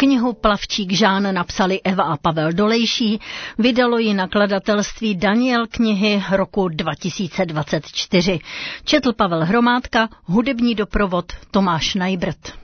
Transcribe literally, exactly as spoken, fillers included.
Knihu Plavčík Žán napsali Eva a Pavel Dolejší, vydalo ji nakladatelství Daniel knihy roku dva tisíce dvacet čtyři. Četl Pavel Hromádka, hudební doprovod Tomáš Najbrt.